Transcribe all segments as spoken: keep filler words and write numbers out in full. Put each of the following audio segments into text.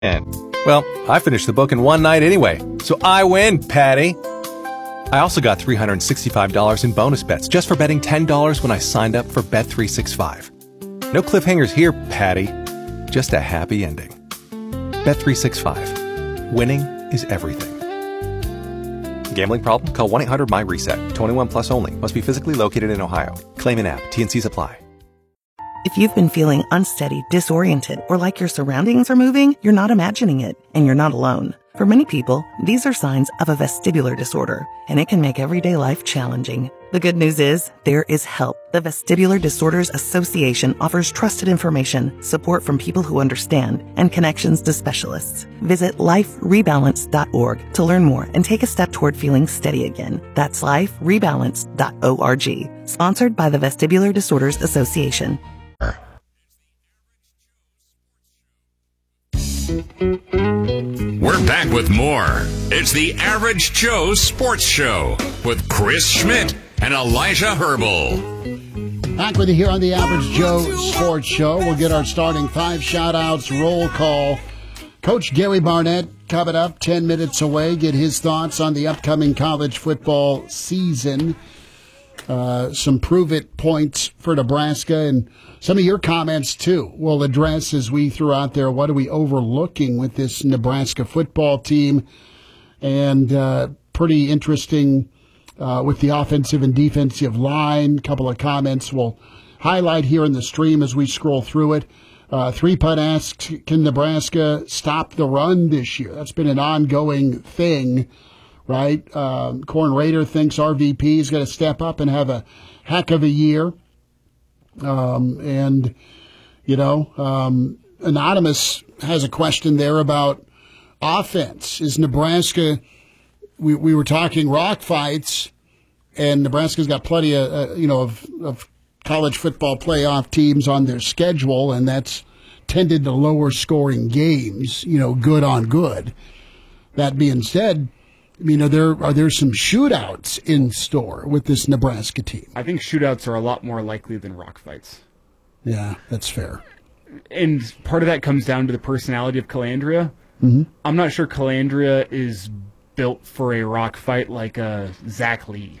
And, well, I finished the book in one night anyway, so I win, Patty. I also got three hundred sixty-five dollars in bonus bets just for betting ten dollars when I signed up for Bet three sixty-five. No cliffhangers here, Patty. Just a happy ending. Bet three sixty-five. Winning is everything. Gambling problem? Call one eight hundred my reset. twenty-one plus only. Must be physically located in Ohio. Claim in app. T and Cs apply. If you've been feeling unsteady, disoriented, or like your surroundings are moving, you're not imagining it, and you're not alone. For many people, these are signs of a vestibular disorder, and it can make everyday life challenging. The good news is, there is help. The Vestibular Disorders Association offers trusted information, support from people who understand, and connections to specialists. Visit life rebalance dot org to learn more and take a step toward feeling steady again. That's life rebalance dot org. Sponsored by the Vestibular Disorders Association. We're back with more. It's the Average Joe Sports Show with Chris Schmidt and Elijah Herbal. Back with you here on the Average Joe Sports Show. We'll get our starting five shout-outs, roll call. Coach Gary Barnett coming up ten minutes away. Get his thoughts on the upcoming college football season. Uh, some prove-it points for Nebraska, and some of your comments, too, we'll address as we throw out there what are we overlooking with this Nebraska football team. And uh, pretty interesting uh, with the offensive and defensive line. A couple of comments we'll highlight here in the stream as we scroll through it. Uh, Three-Putt asks, can Nebraska stop the run this year? That's been an ongoing thing. Right? Um, Corn Raider thinks R V P is going to step up and have a heck of a year. Um, and, you know, um, Anonymous has a question there about offense. Is Nebraska, we, we were talking rock fights, and Nebraska's got plenty of, uh, you know, of, of college football playoff teams on their schedule, and that's tended to lower scoring games, you know, good on good. That being said, I mean, are there are there some shootouts in store with this Nebraska team? I think shootouts are a lot more likely than rock fights. Yeah, that's fair. And part of that comes down to the personality of Calandria. Mm-hmm. I'm not sure Calandria is built for a rock fight like a Zach Lee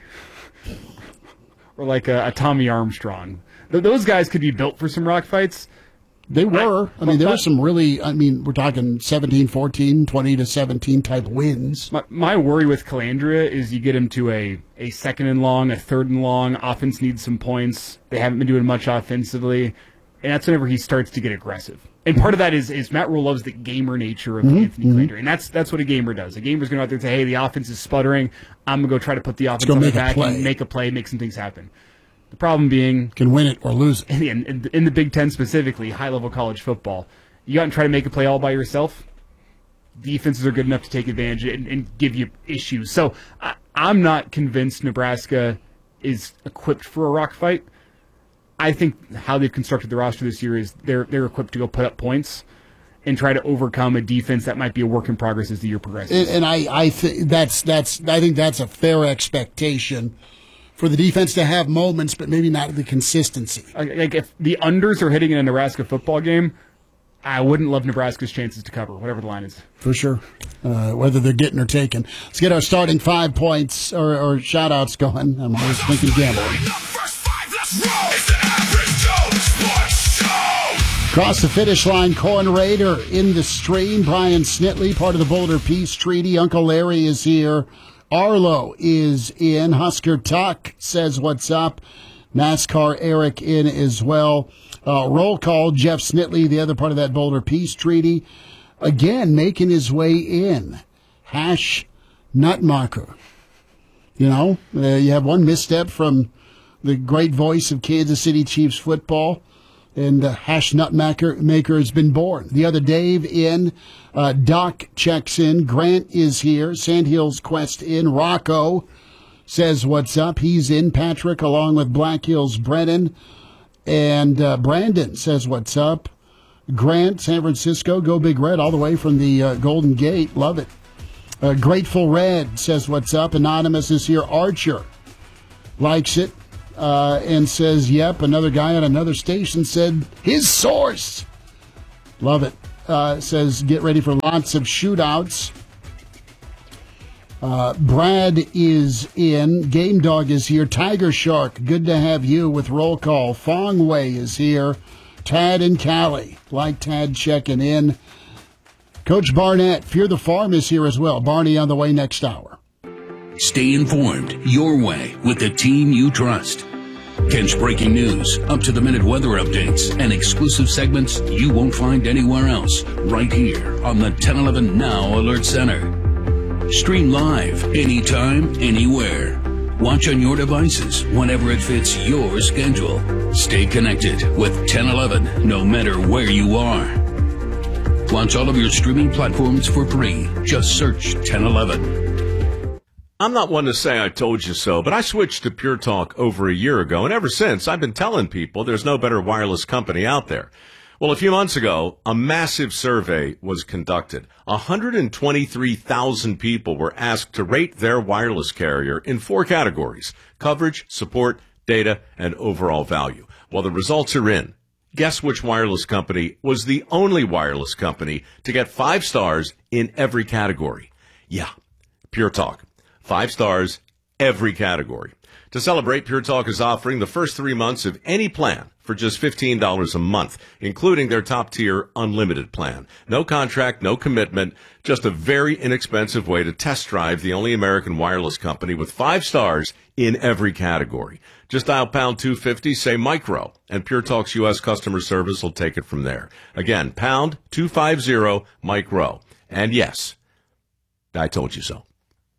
or like a, a Tommy Armstrong. Th- those guys could be built for some rock fights. They were. I mean, there were some really, I mean, we're talking seventeen fourteen, twenty to seventeen type wins. My, my worry with Calandria is you get him to a, a second and long, a third and long. Offense needs some points. They haven't been doing much offensively. And that's whenever he starts to get aggressive. And part of that is, is Matt Rule loves the gamer nature of mm-hmm. Anthony mm-hmm. Calandria. And that's that's what a gamer does. A gamer's going to go out there and say, hey, the offense is sputtering. I'm going to go try to put the offense on the back and make a play, make some things happen. The problem being... Can win it or lose it. In, in, in the Big Ten specifically, high-level college football, you got to try to make a play all by yourself. Defenses are good enough to take advantage and, and give you issues. So I, I'm not convinced Nebraska is equipped for a rock fight. I think how they've constructed the roster this year is they're they're equipped to go put up points and try to overcome a defense that might be a work in progress as the year progresses. And, and I, I think that's that's I think that's a fair expectation for the defense to have moments, but maybe not the consistency. Like if the unders are hitting in a Nebraska football game, I wouldn't love Nebraska's chances to cover, whatever the line is. For sure, uh, whether they're getting or taking. Let's get our starting five points or, or shout-outs going. I'm always thinking gambling. Across the finish line, Corn Raider in the stream. Brian Snitley, part of the Boulder Peace Treaty. Uncle Larry is here. Arlo is in. Husker Tuck says what's up. NASCAR Eric in as well. Uh, roll call, Jeff Snitley, the other part of that Boulder Peace Treaty, again making his way in. Hash Nutmacher. You know, uh, you have one misstep from the great voice of Kansas City Chiefs football, and uh, Hash Nutmaker maker has been born. The other Dave in. Uh, Doc checks in. Grant is here. Sandhills Quest in. Rocco says what's up. He's in. Patrick along with Black Hills Brennan. And uh, Brandon says what's up. Grant, San Francisco, go Big Red all the way from the uh, Golden Gate. Love it. Uh, Grateful Red says what's up. Anonymous is here. Archer likes it uh, and says, yep. Another guy at another station said his source. Love it. uh, says get ready for lots of shootouts. Uh, Brad is in. Game Dog is here. Tiger Shark, good to have you with roll call. Fong Wei is here. Tad and Callie, like Tad checking in. Coach Barnett, Fear the Farm is here as well. Barney on the way next hour. Stay informed your way with the team you trust. Catch breaking news, up-to-the-minute weather updates, and exclusive segments you won't find anywhere else right here on the ten eleven Now Alert Center. Stream live anytime, anywhere. Watch on your devices whenever it fits your schedule. Stay connected with ten eleven no matter where you are. Launch all of your streaming platforms for free. Just search ten eleven. I'm not one to say I told you so, but I switched to Pure Talk over a year ago, and ever since I've been telling people there's no better wireless company out there. Well, a few months ago, a massive survey was conducted. one hundred twenty-three thousand people were asked to rate their wireless carrier in four categories: coverage, support, data, and overall value. Well, the results are in. Guess which wireless company was the only wireless company to get five stars in every category? Yeah, Pure Talk. Five stars, every category. To celebrate, Pure Talk is offering the first three months of any plan for just fifteen dollars a month, including their top-tier unlimited plan. No contract, no commitment, just a very inexpensive way to test drive the only American wireless company with five stars in every category. Just dial pound two fifty, say micro, and Pure Talk's U S customer service will take it from there. Again, pound two fifty, micro. And yes, I told you so.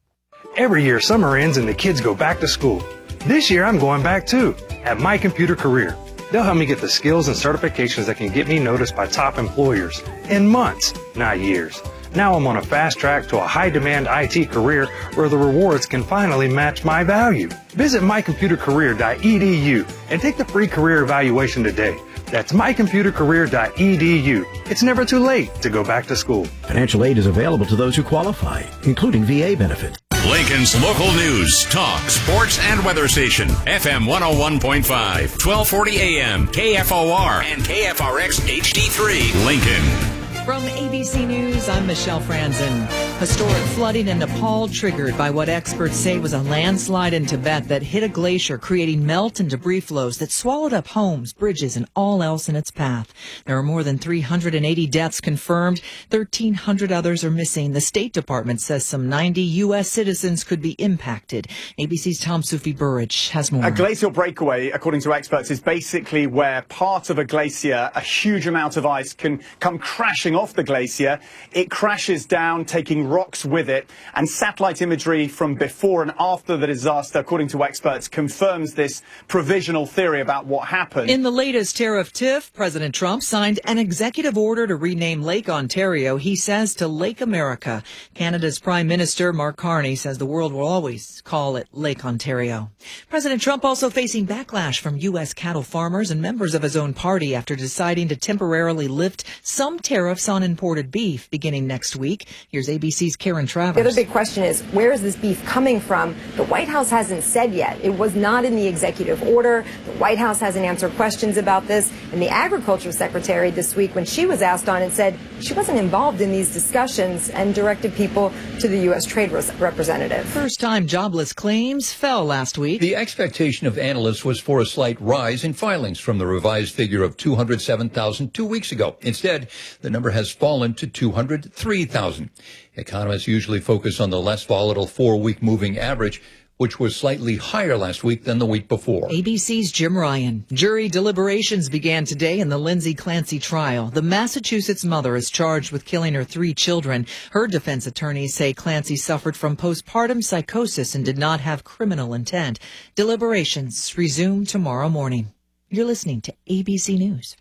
Every year, summer ends and the kids go back to school. This year, I'm going back too, at My Computer Career. They'll help me get the skills and certifications that can get me noticed by top employers in months, not years. Now I'm on a fast track to a high-demand I T career where the rewards can finally match my value. Visit my computer career dot e d u and take the free career evaluation today. That's my computer career dot e d u. It's never too late to go back to school. Financial aid is available to those who qualify, including V A benefits. Lincoln's local news, talk, sports, and weather station. F M one oh one point five, twelve forty A M, K F O R, and K F R X H D three, Lincoln. From A B C News, I'm Michelle Franzen. Historic flooding in Nepal triggered by what experts say was a landslide in Tibet that hit a glacier, creating melt and debris flows that swallowed up homes, bridges, and all else in its path. There are more than three hundred eighty deaths confirmed. thirteen hundred others are missing. The State Department says some ninety U S citizens could be impacted. A B C's Tom Sufi Burridge has more. A glacial breakaway, according to experts, is basically where part of a glacier, a huge amount of ice, can come crashing off the glacier. It crashes down, taking rocks with it, and satellite imagery from before and after the disaster, according to experts, confirms this provisional theory about what happened. In the latest tariff tiff, President Trump signed an executive order to rename Lake Ontario, he says, to Lake America. Canada's Prime Minister Mark Carney says the world will always call it Lake Ontario. President Trump also facing backlash from U S cattle farmers and members of his own party after deciding to temporarily lift some tariffs on imported beef beginning next week. Here's A B C's Karen Travers. The other big question is, where is this beef coming from? The White House hasn't said yet. It was not in the executive order. The White House hasn't answered questions about this. And the Agriculture Secretary this week, when she was asked on it, said she wasn't involved in these discussions and directed people to the U S Trade Representative. First-time jobless claims fell last week. The expectation of analysts was for a slight rise in filings from the revised figure of two hundred seven thousand two weeks ago. Instead, the number has fallen to two hundred three thousand. Economists usually focus on the less volatile four-week moving average, which was slightly higher last week than the week before. A B C's Jim Ryan. Jury deliberations began today in the Lindsay Clancy trial. The Massachusetts mother is charged with killing her three children. Her defense attorneys say Clancy suffered from postpartum psychosis and did not have criminal intent. Deliberations resume tomorrow morning. You're listening to A B C News.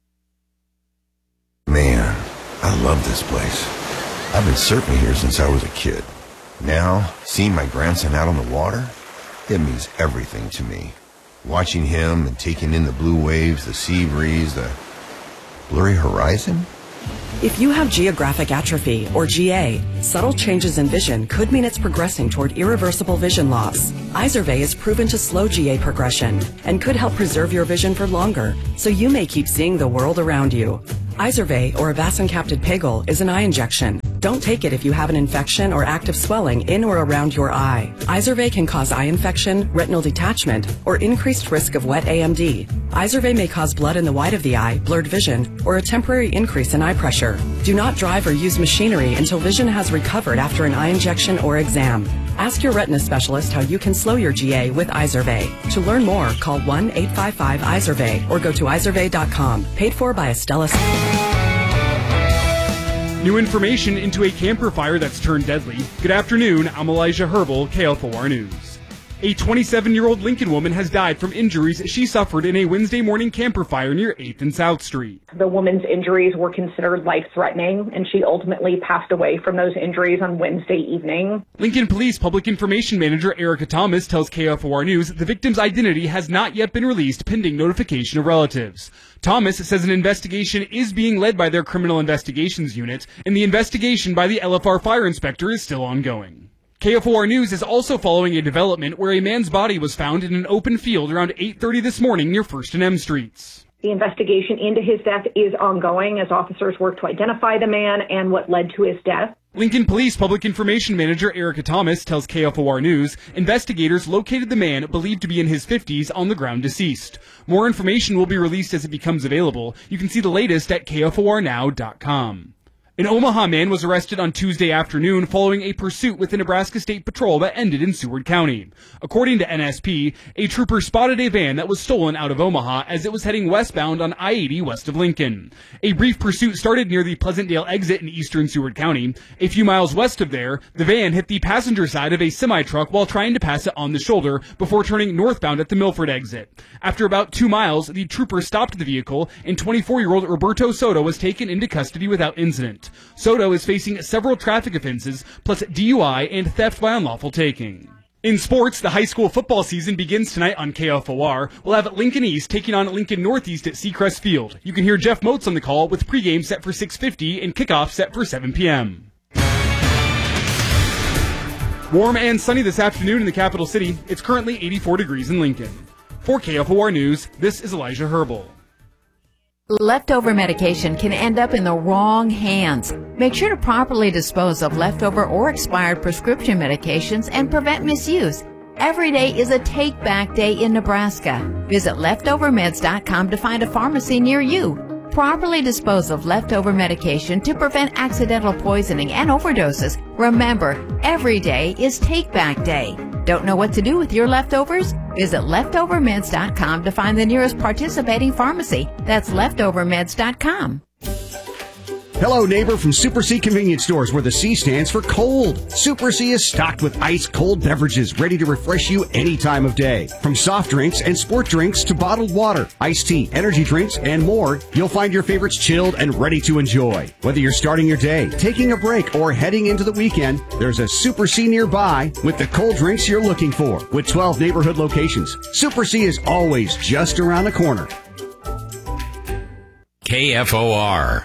Man, I love this place. I've been surfing here since I was a kid. Now, seeing my grandson out on the water, it means everything to me. Watching him and taking in the blue waves, the sea breeze, the blurry horizon, If you have geographic atrophy, or G A, subtle changes in vision could mean it's progressing toward irreversible vision loss. Izervay is proven to slow G A progression and could help preserve your vision for longer, so you may keep seeing the world around you. Izervay, or avacincaptad pegol, is an eye injection. Don't take it if you have an infection or active swelling in or around your eye. Izervay can cause eye infection, retinal detachment, or increased risk of wet A M D. Izervay may cause blood in the white of the eye, blurred vision, or a temporary increase in eye pressure. Do not drive or use machinery until vision has recovered after an eye injection or exam. Ask your retina specialist how you can slow your G A with Izervay. To learn more, call one eight five five Izervay or go to izervay dot com. Paid for by Estella. New information into a camper fire that's turned deadly. Good afternoon, I'm Elijah Herbal, K F O R News. A twenty-seven-year-old Lincoln woman has died from injuries she suffered in a Wednesday morning camper fire near eighth and South Street. The woman's injuries were considered life-threatening, and she ultimately passed away from those injuries on Wednesday evening. Lincoln Police Public Information Manager Erica Thomas tells K F O R News the victim's identity has not yet been released pending notification of relatives. Thomas says an investigation is being led by their Criminal Investigations Unit, and the investigation by the L F R fire inspector is still ongoing. K F O R News is also following a development where a man's body was found in an open field around eight thirty this morning near First and M Streets. The investigation into his death is ongoing as officers work to identify the man and what led to his death. Lincoln Police Public Information Manager Erica Thomas tells K F O R News investigators located the man believed to be in his fifties on the ground deceased. More information will be released as it becomes available. You can see the latest at K F O R now dot com. An Omaha man was arrested on Tuesday afternoon following a pursuit with the Nebraska State Patrol that ended in Seward County. According to N S P, a trooper spotted a van that was stolen out of Omaha as it was heading westbound on I eighty west of Lincoln. A brief pursuit started near the Pleasantdale exit in eastern Seward County. A few miles west of there, the van hit the passenger side of a semi-truck while trying to pass it on the shoulder before turning northbound at the Milford exit. After about two miles, the trooper stopped the vehicle and twenty-four-year-old Roberto Soto was taken into custody without incident. Soto is facing several traffic offenses, plus D U I and theft by unlawful taking. In sports, the high school football season begins tonight on K F O R. We'll have Lincoln East taking on Lincoln Northeast at Seacrest Field. You can hear Jeff Moats on the call with pregame set for six fifty and kickoff set for seven p.m. Warm and sunny this afternoon in the capital city. It's currently eighty-four degrees in Lincoln. For K F O R News, this is Elijah Herbal. Leftover medication can end up in the wrong hands. Make sure to properly dispose of leftover or expired prescription medications and prevent misuse. Every day is a take-back day in Nebraska. Visit leftover meds dot com to find a pharmacy near you. Properly dispose of leftover medication to prevent accidental poisoning and overdoses. Remember, every day is take-back day. Don't know what to do with your leftovers? Visit leftover meds dot com to find the nearest participating pharmacy. That's leftover meds dot com. Hello, neighbor from Super C Convenience Stores, where the C stands for cold. Super C is stocked with ice-cold beverages ready to refresh you any time of day. From soft drinks and sport drinks to bottled water, iced tea, energy drinks, and more, you'll find your favorites chilled and ready to enjoy. Whether you're starting your day, taking a break, or heading into the weekend, there's a Super C nearby with the cold drinks you're looking for. With twelve neighborhood locations, Super C is always just around the corner. K F O R.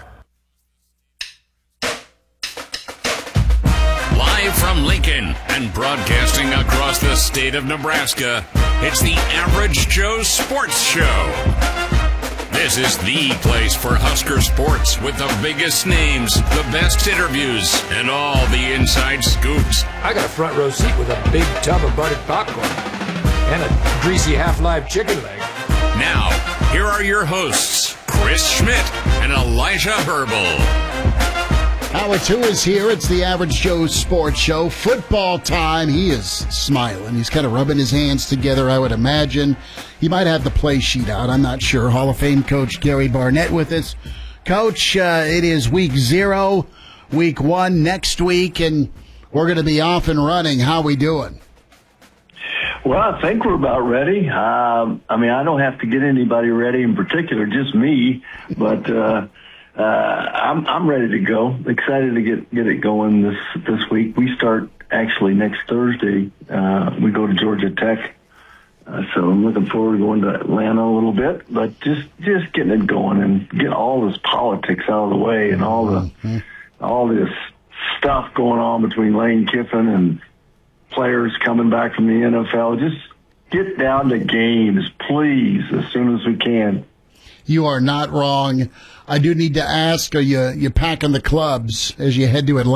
From Lincoln and broadcasting across the state of Nebraska, it's the Average Joe Sports Show. This is the place for Husker sports with the biggest names, the best interviews, and all the inside scoops. I got a front row seat with a big tub of buttered popcorn and a greasy half-live chicken leg. Now, here are your hosts, Chris Schmidt and Elijah Herbal. Hour two is here. It's the Average Joe Sports Show. Football time. He is smiling. He's kind of rubbing his hands together, I would imagine. He might have the play sheet out. I'm not sure. Hall of Fame coach Gary Barnett with us. Coach, uh, it is week zero, week one next week, and we're going to be off and running. How we doing? Well, I think we're about ready. Um, I mean, I don't have to get anybody ready in particular, just me, but uh Uh, I'm I'm ready to go. Excited to get get it going this this week. We start actually next Thursday. Uh, we go to Georgia Tech Uh, so I'm looking forward to going to Atlanta a little bit, but just just getting it going and get all this politics out of the way and all the mm-hmm. all this stuff going on between Lane Kiffin and players coming back from the N F L. Just get down to games, please, as soon as we can. You are not wrong. I do need to ask, are you you packing the clubs as you head to Atlanta?